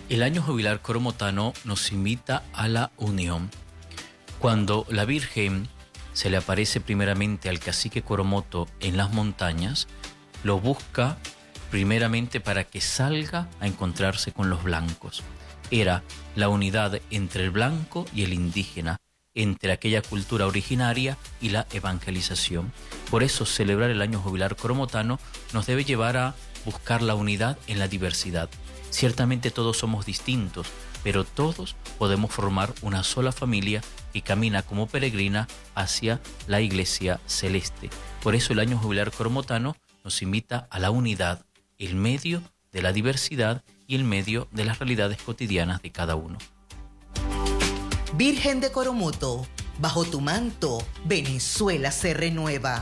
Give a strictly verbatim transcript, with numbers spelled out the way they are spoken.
El año jubilar coromotano nos invita a la unión. Cuando la Virgen se le aparece primeramente al cacique Coromoto en las montañas, lo busca primeramente para que salga a encontrarse con los blancos. Era la unidad entre el blanco y el indígena, entre aquella cultura originaria y la evangelización. Por eso celebrar el año jubilar coromotano nos debe llevar a buscar la unidad en la diversidad. Ciertamente todos somos distintos, pero todos podemos formar una sola familia que camina como peregrina hacia la iglesia celeste. Por eso el año jubilar coromotano nos invita a la unidad, el medio de la diversidad y el medio de las realidades cotidianas de cada uno. Virgen de Coromoto, bajo tu manto, Venezuela se renueva.